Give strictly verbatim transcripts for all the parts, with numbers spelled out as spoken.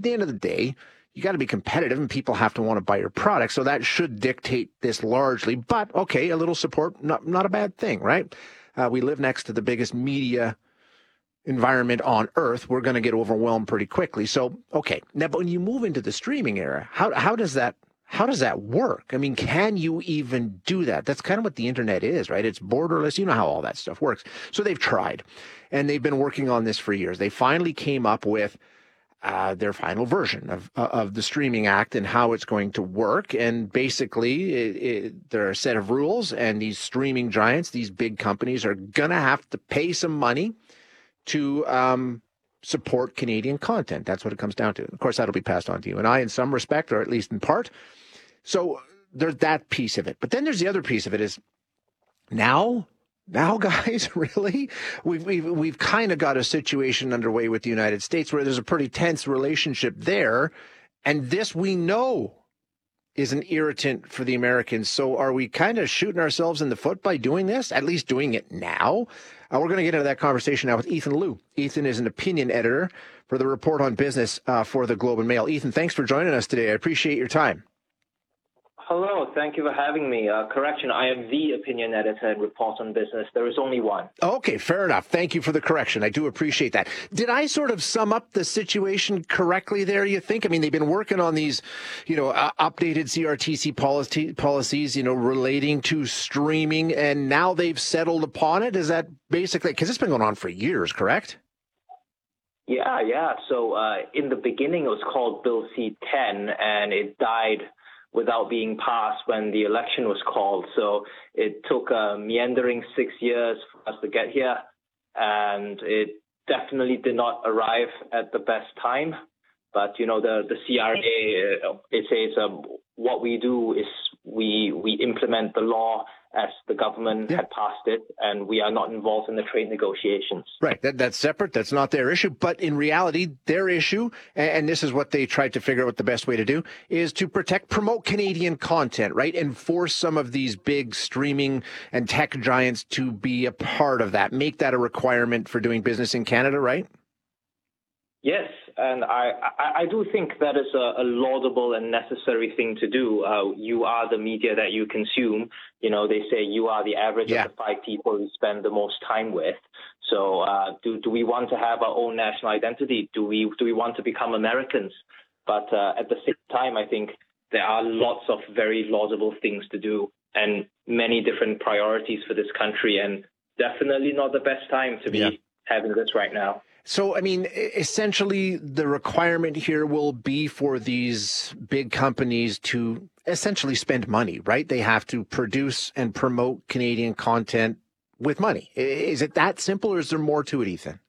the end of the day, you got to be competitive and people have to want to buy your product. So that should dictate this largely. But, okay, a little support, not, not a bad thing, right? Uh, we live next to the biggest media environment on earth. We're going to get overwhelmed pretty quickly. So, okay. Now, but when you move into the streaming era, how how does that how does that work? I mean, can you even do that? That's kind of what the internet is, right? It's borderless. You know how all that stuff works. So they've tried, and they've been working on this for years. They finally came up with Uh, their final version of of the Streaming Act and how it's going to work. And basically, it, it, there are a set of rules, and these streaming giants, these big companies, are going to have to pay some money to um, support Canadian content. That's what it comes down to. Of course, that'll be passed on to you and I in some respect, or at least in part. So there's that piece of it. But then there's the other piece of it is now... Now, guys, really? We've, we've, we've kind of got a situation underway with the United States where there's a pretty tense relationship there. And this we know is an irritant for the Americans. So are we kind of shooting ourselves in the foot by doing this, at least doing it now? Uh, we're going to get into that conversation now with Ethan Liu. Ethan is an opinion editor for the Report on Business uh, for the Globe and Mail. Ethan, thanks for joining us today. I appreciate your time. Hello, thank you for having me. Uh, correction, I am the opinion editor at Report on Business. There is only one. Okay, fair enough. Thank you for the correction. I do appreciate that. Did I sort of sum up the situation correctly there, you think? I mean, they've been working on these, you know, uh, updated C R T C policy, policies, you know, relating to streaming, and now they've settled upon it? Is that basically, because it's been going on for years, correct? Yeah, yeah. So uh, in the beginning, it was called Bill C ten, and it died without being passed when the election was called. So it took a meandering six years for us to get here, and it definitely did not arrive at the best time. But, you know, the, the C R A, uh, it says um, what we do is we we implement the law as the government yeah. had passed it, and we are not involved in the trade negotiations. Right. That, that's separate. That's not their issue. But in reality, their issue, and, and this is what they tried to figure out what the best way to do, is to protect, promote Canadian content, right? And force some of these big streaming and tech giants to be a part of that. Make that a requirement for doing business in Canada, right? Yes, and I, I, I do think that is a, a laudable and necessary thing to do. Uh, you are the media that you consume. You know, they say you are the average yeah. of the five people you spend the most time with. So uh, do, do we want to have our own national identity? Do we do we want to become Americans? But uh, at the same time, I think there are lots of very laudable things to do and many different priorities for this country, and definitely not the best time to be yeah. having this right now. So, I mean, essentially, the requirement here will be for these big companies to essentially spend money, right? They have to produce and promote Canadian content with money. Is it that simple, or is there more to it, Ethan?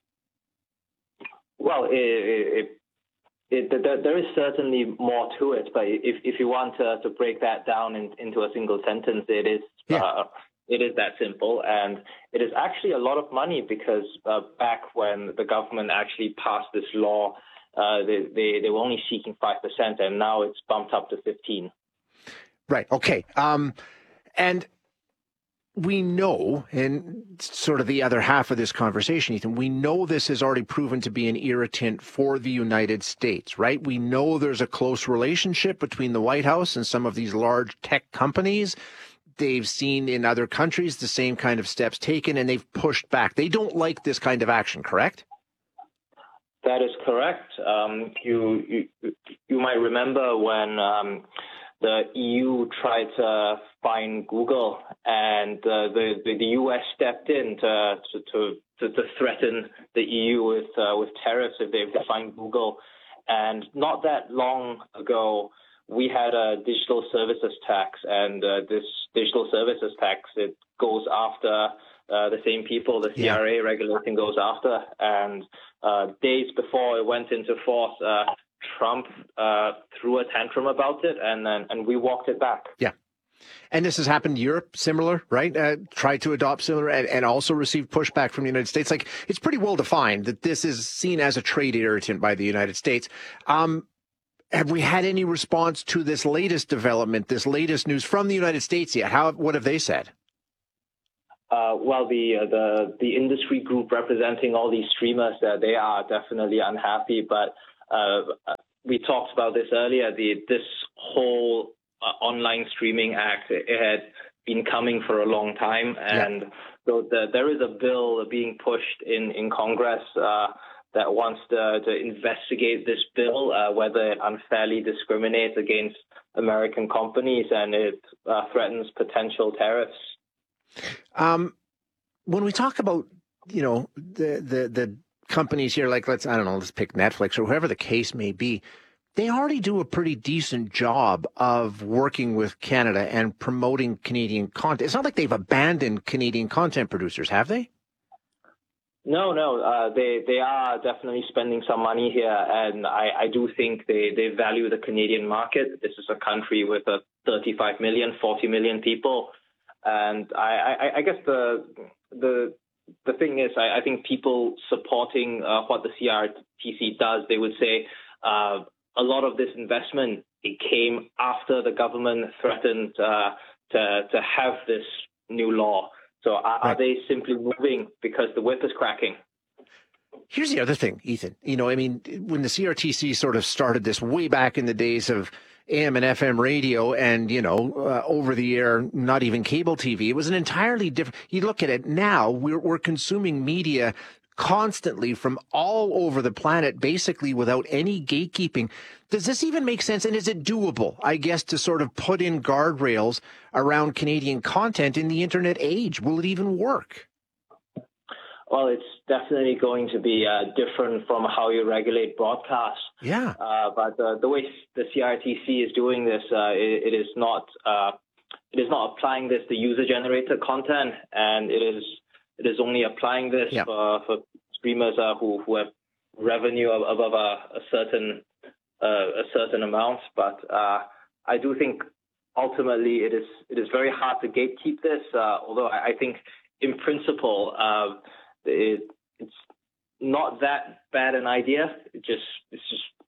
Well, it, it, it, there is certainly more to it, but if, if you want to, to break that down in, into a single sentence, it is... Yeah. Uh, It is that simple, and it is actually a lot of money because uh, back when the government actually passed this law, uh, they, they, they were only seeking five percent, and now it's bumped up to fifteen. Right, okay. Um, and we know, and sort of the other half of this conversation, Ethan, we know this has already proven to be an irritant for the United States, right? We know there's a close relationship between the White House and some of these large tech companies. They've seen in other countries the same kind of steps taken, and they've pushed back. They don't like this kind of action, correct? That is correct. Um, you, you you might remember when um, the E U tried to fine Google, and uh, the, the the U S stepped in to to to, to threaten the E U with uh, with tariffs if they fine Google. And not that long ago, we had a digital services tax, and uh, this digital services tax, it goes after uh, the same people the C R A yeah. regulating goes after. And uh, days before it went into force, uh, Trump uh, threw a tantrum about it, and then and we walked it back. Yeah. And this has happened in Europe, similar, right? Uh, tried to adopt similar and, and also received pushback from the United States. Like, it's pretty well defined that this is seen as a trade irritant by the United States. Um, Have we had any response to this latest development, this latest news from the United States yet? How, what have they said? Uh, well, the, uh, the the industry group representing all these streamers, uh, they are definitely unhappy. But uh, we talked about this earlier. The this whole uh, online streaming act, it, it had been coming for a long time, and yeah. so the, there is a bill being pushed in in Congress uh, that wants to, to investigate this bill, uh, whether it unfairly discriminates against American companies and it uh, threatens potential tariffs. Um, when we talk about, you know, the, the, the companies here, like let's, I don't know, let's pick Netflix or whoever the case may be, they already do a pretty decent job of working with Canada and promoting Canadian content. It's not like they've abandoned Canadian content producers, have they? No, no, uh, they they are definitely spending some money here, and I, I do think they, they value the Canadian market. This is a country with a thirty-five million, forty million people, and I, I, I guess the the the thing is, I, I think people supporting uh, what the C R T C does, they would say uh, a lot of this investment, it came after the government threatened uh, to to have this new law. So are, are they simply moving because the whip is cracking? Here's the other thing, Ethan. You know, I mean, when the C R T C sort of started this way back in the days of A M and F M radio and, you know, uh, over the air, not even cable T V, it was an entirely different. You look at it now, we're, we're consuming media constantly from all over the planet, basically without any gatekeeping. Does this even make sense? And is it doable, I guess, to sort of put in guardrails around Canadian content in the internet age? Will it even work? Well, it's definitely going to be uh, different from how you regulate broadcast. Yeah. Uh, but uh, the way the C R T C is doing this, uh, it, it is not uh, it is not applying this to user-generated content, and it is it is only applying this yeah. for, for streamers uh, who who have revenue above a, a certain uh, a certain amount. But uh, I do think ultimately it is it is very hard to gatekeep this. Uh, although I, I think in principle uh, it, it's not that bad an idea. It just it's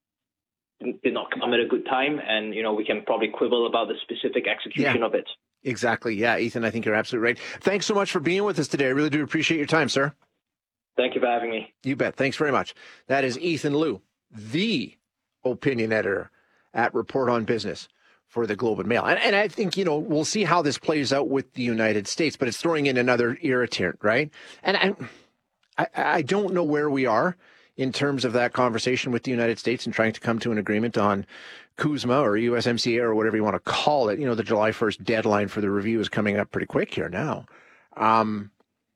just did not come at a good time, and you know we can probably quibble about the specific execution yeah. of it. Exactly. Yeah, Ethan, I think you're absolutely right. Thanks so much for being with us today. I really do appreciate your time, sir. Thank you for having me. You bet. Thanks very much. That is Ethan Liu, the opinion editor at Report on Business for the Globe and Mail. And, and I think, you know, we'll see how this plays out with the United States, but it's throwing in another irritant, right? And I, I, I don't know where we are in terms of that conversation with the United States and trying to come to an agreement on CUSMA or U S M C A or whatever you want to call it. You know, the July first deadline for the review is coming up pretty quick here now. Um,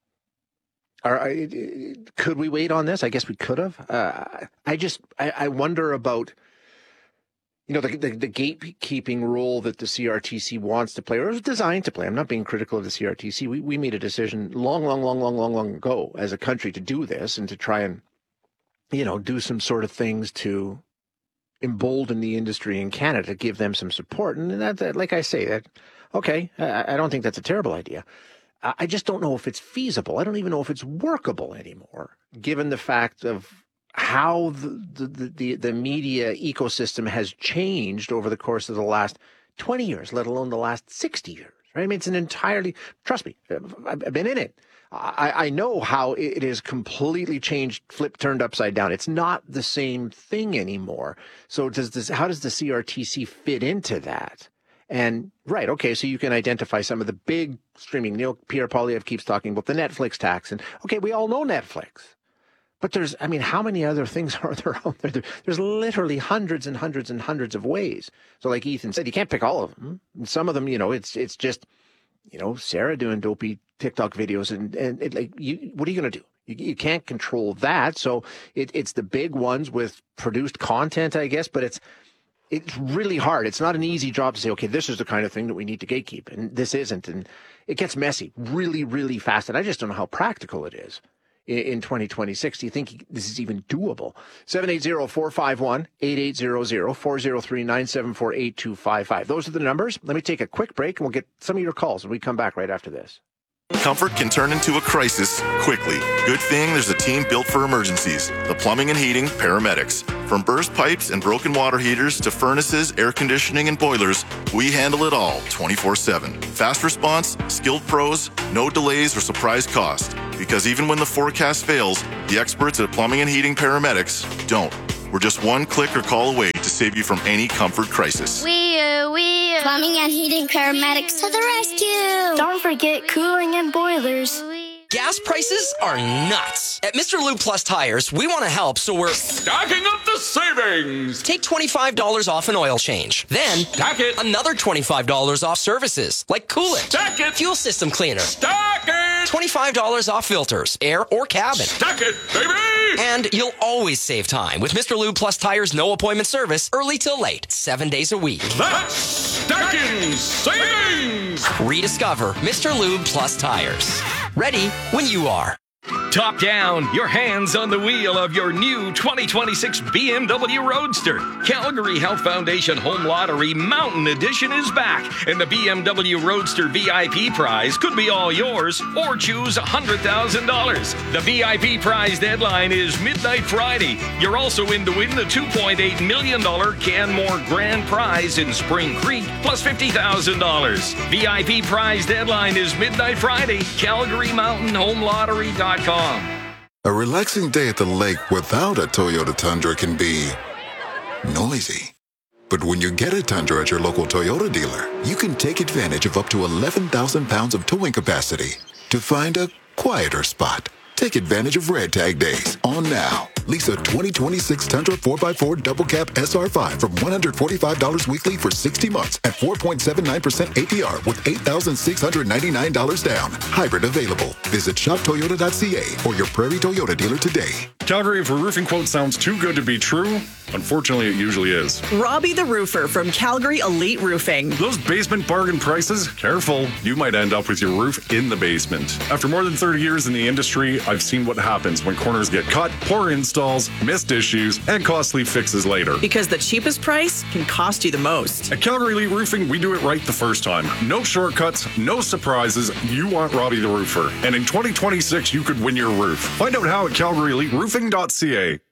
are, could we wait on this? I guess we could have. Uh, I just, I, I wonder about, you know, the, the, the gatekeeping role that the C R T C wants to play, or is designed to play. I'm not being critical of the C R T C. We, we made a decision long, long, long, long, long, long ago as a country to do this and to try and, you know, do some sort of things to embolden the industry in Canada, to give them some support. And that, that like I say, that okay, I, I don't think that's a terrible idea. I, I just don't know if it's feasible. I don't even know if it's workable anymore, given the fact of how the the, the, the media ecosystem has changed over the course of the last twenty years, let alone the last sixty years. Right? I mean, it's an entirely, trust me, I've been in it. I, I know how it is completely changed, flipped, turned upside down. It's not the same thing anymore. So does this, how does the C R T C fit into that? And right, okay, so you can identify some of the big streaming. Neil Pierre Poilievre keeps talking about the Netflix tax. And okay, we all know Netflix. But there's, I mean, how many other things are there out there? there? There's literally hundreds and hundreds and hundreds of ways. So like Ethan said, you can't pick all of them. And some of them, you know, it's it's just, you know, Sarah doing dopey TikTok videos, and, and it, like, you, what are you going to do? You, you can't control that. So it, it's the big ones with produced content, I guess, but it's it's really hard. It's not an easy job to say, okay, this is the kind of thing that we need to gatekeep, and this isn't. And it gets messy really, really fast. And I just don't know how practical it is in, in twenty twenty-six. Do you think this is even doable? seven eight zero, four five one, eight eight zero zero, four zero three, nine seven four, eight two five five. Those are the numbers. Let me take a quick break, and we'll get some of your calls when we come back right after this. Comfort can turn into a crisis quickly. Good thing there's a team built for emergencies. The Plumbing and Heating Paramedics. From burst pipes and broken water heaters to furnaces, air conditioning, and boilers, we handle it all twenty-four seven. Fast response, skilled pros, no delays or surprise cost. Because even when the forecast fails, the experts at Plumbing and Heating Paramedics don't. We're just one click or call away to save you from any comfort crisis. Wee uh, wee uh. Plumbing and heating paramedics to the rescue. Don't forget cooling and boilers. Gas prices are nuts. At Mister Lube Plus Tires, we want to help, so we're stacking up the savings. Take twenty-five dollars off an oil change. Then, stack it. Another twenty-five dollars off services, like coolant, stack it. Fuel system cleaner, stack it. twenty-five dollars off filters, air or cabin. Stack it, baby. And you'll always save time with Mister Lube Plus Tires no appointment service, early till late, seven days a week. That's stacking savings. Rediscover Mister Lube Plus Tires. Ready when you are. Top down, your hands on the wheel of your new twenty twenty-six B M W Roadster. Calgary Health Foundation Home Lottery Mountain Edition is back, and the B M W Roadster V I P prize could be all yours, or choose one hundred thousand dollars. The V I P prize deadline is midnight Friday. You're also in to win the two point eight million dollars Canmore Grand Prize in Spring Creek, plus fifty thousand dollars. V I P prize deadline is midnight Friday. Calgary Mountain Home Lottery dot com. A relaxing day at the lake without a Toyota Tundra can be noisy. But when you get a Tundra at your local Toyota dealer, you can take advantage of up to eleven thousand pounds of towing capacity to find a quieter spot. Take advantage of Red Tag Days on now. Lease a twenty twenty-six Tundra four by four Double Cab S R five from one hundred forty-five dollars weekly for sixty months at four point seven nine percent A P R with eight thousand six hundred ninety-nine dollars down. Hybrid available. Visit shop toyota dot c a or your Prairie Toyota dealer today. Calgary, if a roofing quote sounds too good to be true, unfortunately it usually is. Robbie the Roofer from Calgary Elite Roofing. Those basement bargain prices? Careful, you might end up with your roof in the basement. After more than thirty years in the industry, I've seen what happens when corners get cut, poor installs, missed issues, and costly fixes later. Because the cheapest price can cost you the most. At Calgary Elite Roofing, we do it right the first time. No shortcuts, no surprises. You want Robbie the Roofer. And in twenty twenty-six, you could win your roof. Find out how at calgary elite roofing dot c a.